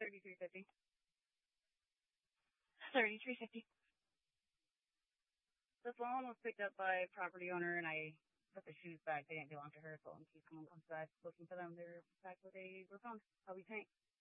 3350. 3350. The phone was picked up by a property owner, and I put the shoes back. They didn't belong to her, so in case someone comes back looking for them, they're back where they were found. I'll be paying.